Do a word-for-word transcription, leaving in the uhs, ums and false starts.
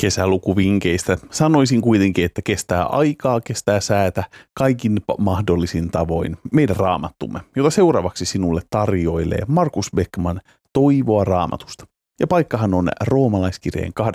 kesälukuvinkkeistä. Sanoisin kuitenkin, että kestää aikaa, kestää säätä kaikin mahdollisin tavoin meidän raamattumme, jota seuraavaksi sinulle tarjoilee Markus Beckman Toivoa Raamatusta. Ja paikkahan on Roomalaiskirjeen